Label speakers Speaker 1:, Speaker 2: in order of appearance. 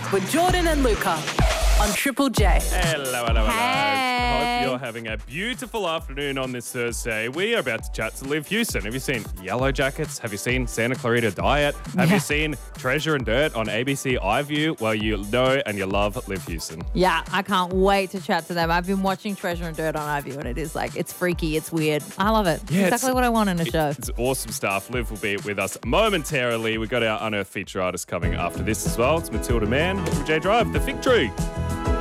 Speaker 1: with Jordan and Luca on Triple J.
Speaker 2: Hello.
Speaker 3: Hey.
Speaker 2: Hope you're having a beautiful afternoon on this Thursday. We are about to chat to Liv Houston. Have you seen Yellow Jackets? Have you seen Santa Clarita Diet? Have you seen Treasure and Dirt on ABC iView? Well, you know and you love Liv Houston.
Speaker 3: Yeah, I can't wait to chat to them. I've been watching Treasure and Dirt on iView, and it is like, it's freaky, it's weird. I love it.
Speaker 2: Yeah,
Speaker 3: exactly what I want in a show.
Speaker 2: It's awesome stuff. Liv will be with us momentarily. We've got our Unearthed feature artist coming after this as well. It's Matilda Mann, Triple J Drive, The Fig Tree.